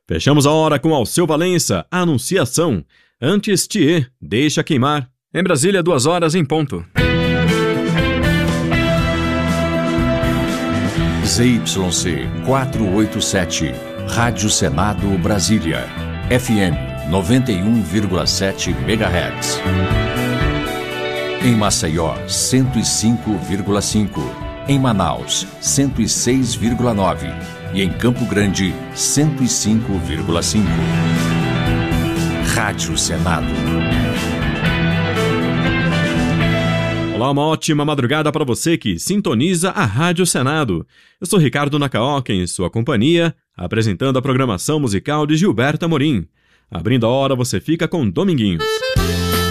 Fechamos a hora com Alceu Valença, Anunciação. Antes, Thier, Deixa Queimar. Em Brasília, 2 horas em ponto. ZYC 487, Rádio Senado Brasília, FM 91,7 MHz. Em Maceió, 105,5. Em Manaus, 106,9. E em Campo Grande, 105,5. Rádio Senado. Olá, uma ótima madrugada para você que sintoniza a Rádio Senado. Eu sou Ricardo Nakaoka, em sua companhia, apresentando a programação musical de Gilberto Amorim. Abrindo a hora, você fica com Dominguinhos.